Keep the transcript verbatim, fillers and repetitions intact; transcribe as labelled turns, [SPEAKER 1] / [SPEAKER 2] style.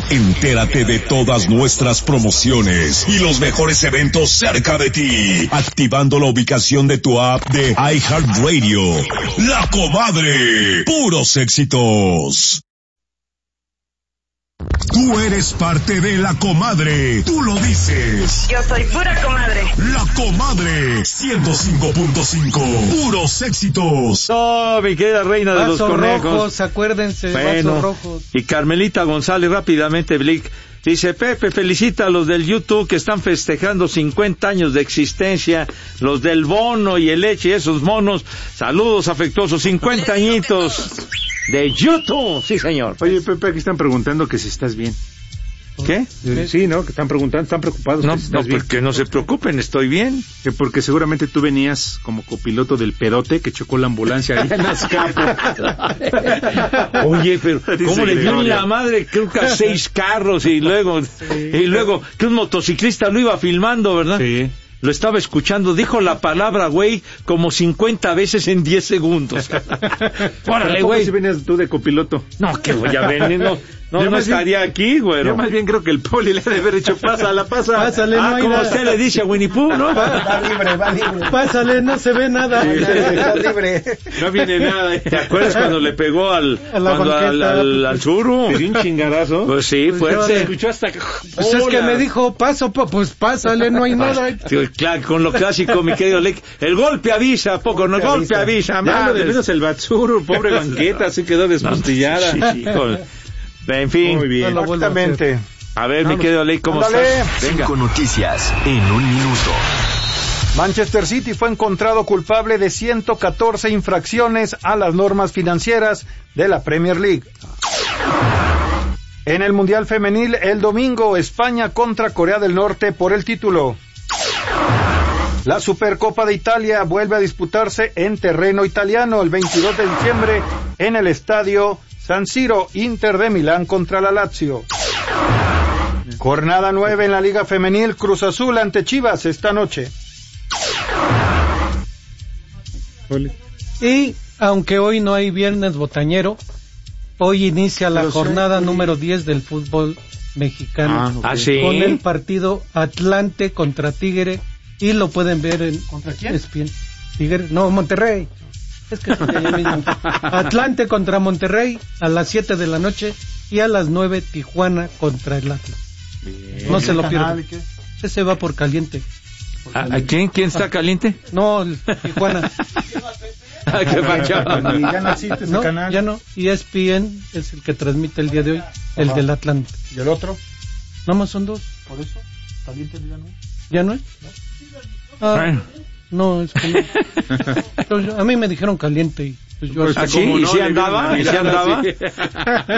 [SPEAKER 1] Entérate de todas nuestras promociones y los mejores eventos cerca de ti, activando la ubicación de tu app de iHeartRadio. La Comadre, puros éxitos. Tú eres parte de La Comadre, tú lo dices.
[SPEAKER 2] Yo soy pura comadre.
[SPEAKER 1] La Comadre, ciento cinco punto cinco, puros éxitos.
[SPEAKER 3] No, mi querida reina de
[SPEAKER 4] vasos
[SPEAKER 3] los conejos.
[SPEAKER 4] Rojos, acuérdense,
[SPEAKER 3] bueno,
[SPEAKER 4] vasos rojos.
[SPEAKER 3] Y Carmelita González, rápidamente, Blick. Dice, Pepe, felicita a los del YouTube que están festejando cincuenta años de existencia, los del Bono y el Leche, esos monos. Saludos afectuosos, cincuenta añitos de YouTube, sí señor.
[SPEAKER 5] Oye, Pepe, aquí están preguntando que si estás bien.
[SPEAKER 3] ¿Qué?
[SPEAKER 5] Sí, ¿no? Que están preguntando, están preocupados.
[SPEAKER 3] No,
[SPEAKER 5] que si
[SPEAKER 3] no,
[SPEAKER 5] estás bien.
[SPEAKER 3] porque no se preocupen, estoy bien.
[SPEAKER 5] Que porque seguramente tú venías como copiloto del pedote que chocó la ambulancia ahí en Azcapo.
[SPEAKER 3] Oye, pero
[SPEAKER 5] Dice
[SPEAKER 3] ¿cómo le dio en
[SPEAKER 5] Gregorio.
[SPEAKER 3] la madre? Creo que a seis carros y luego, sí. y luego que un motociclista lo iba filmando, ¿verdad?
[SPEAKER 5] Sí.
[SPEAKER 3] Lo estaba escuchando, dijo la palabra güey como cincuenta veces en diez segundos. Órale,
[SPEAKER 5] ¿Cómo
[SPEAKER 3] güey.
[SPEAKER 5] si venías tú de copiloto?
[SPEAKER 3] No, que voy a venir, no, no,
[SPEAKER 5] Yo
[SPEAKER 3] no
[SPEAKER 5] más bien-
[SPEAKER 3] estaría aquí, güey.
[SPEAKER 5] Yo más bien creo que el poli le ha de haber hecho pásala, pasa.
[SPEAKER 4] Pásale,
[SPEAKER 3] Ah,
[SPEAKER 4] no hay
[SPEAKER 3] como
[SPEAKER 4] nada.
[SPEAKER 3] usted le dice a Winnie Pooh, ¿no?
[SPEAKER 6] Va libre, va libre.
[SPEAKER 4] Pásale, no se ve nada.
[SPEAKER 6] Va libre.
[SPEAKER 5] No viene nada.
[SPEAKER 3] ¿Te acuerdas cuando le pegó al,
[SPEAKER 4] A la
[SPEAKER 3] cuando al,
[SPEAKER 4] banqueta.
[SPEAKER 3] al, al suru?
[SPEAKER 5] Te dio un chingadazo.
[SPEAKER 3] Pues sí,
[SPEAKER 4] Pues
[SPEAKER 3] fuerte.
[SPEAKER 4] yo-
[SPEAKER 5] Escuchó hasta...
[SPEAKER 4] Pues es que me dijo, paso, pa- pues pásale, no hay nada.
[SPEAKER 3] Sí, claro, con lo clásico, mi querido Lek, el golpe avisa, poco, no, el golpe avisa,
[SPEAKER 5] Ya lo de
[SPEAKER 3] madre.
[SPEAKER 5] menos el Batsuru, pobre banqueta, así quedó despostillada.
[SPEAKER 3] Sí, sí, con- En fin,
[SPEAKER 5] Muy bien.
[SPEAKER 4] No lo vuelvo a hacer.
[SPEAKER 6] Exactamente.
[SPEAKER 3] a ver, mi querido Lek, ¿cómo
[SPEAKER 6] Ándale.
[SPEAKER 3] estás? Venga.
[SPEAKER 7] Cinco noticias en un minuto.
[SPEAKER 6] Manchester City fue encontrado culpable de ciento catorce infracciones a las normas financieras de la Premier League. En el Mundial Femenil, el domingo, España contra Corea del Norte por el título. La Supercopa de Italia vuelve a disputarse en terreno italiano el veintidós de diciembre en el estadio San Siro, Inter de Milán contra la Lazio. Jornada nueve en la Liga Femenil, Cruz Azul ante Chivas esta noche.
[SPEAKER 4] Y aunque hoy no hay viernes botañero, hoy inicia la
[SPEAKER 6] Pero
[SPEAKER 4] jornada
[SPEAKER 6] sí.
[SPEAKER 4] número diez del fútbol mexicano.
[SPEAKER 5] Ah, ok.
[SPEAKER 3] Ah, sí.
[SPEAKER 4] Con el partido Atlante contra Tigre, y lo pueden ver en...
[SPEAKER 6] ¿Contra quién?
[SPEAKER 4] E S P N. Tigre, no, Monterrey. Es que estoy allá mismo. Atlante contra Monterrey a las siete de la noche, y a las nueve Tijuana contra el Atlas. No se lo
[SPEAKER 6] canal y
[SPEAKER 4] pierdan.
[SPEAKER 6] qué?
[SPEAKER 4] Ese va por caliente.
[SPEAKER 3] ¿A, a quién? ¿Quién está caliente?
[SPEAKER 4] No, el Tijuana.
[SPEAKER 3] Ah, qué pacho.
[SPEAKER 6] Y ya no existe ese
[SPEAKER 4] No,
[SPEAKER 6] canal.
[SPEAKER 4] ya no. E S P N es el que transmite el día de hoy, el
[SPEAKER 6] Ajá.
[SPEAKER 4] del Atlante.
[SPEAKER 6] ¿Y el otro?
[SPEAKER 4] Nada más son dos.
[SPEAKER 6] ¿Por eso? ¿Caliente ya no?
[SPEAKER 4] ¿Ya no es? Ah,
[SPEAKER 3] Bueno.
[SPEAKER 4] no, es que no. Pero yo- a mí me dijeron caliente y pues yo
[SPEAKER 5] Pues,
[SPEAKER 3] ¿Ah, sí?
[SPEAKER 5] ¿cómo
[SPEAKER 3] ¿Y
[SPEAKER 5] no?
[SPEAKER 3] si
[SPEAKER 5] Le vieron
[SPEAKER 3] andaba?
[SPEAKER 5] la
[SPEAKER 3] ¿Y si
[SPEAKER 5] mirada
[SPEAKER 3] andaba?
[SPEAKER 5] así.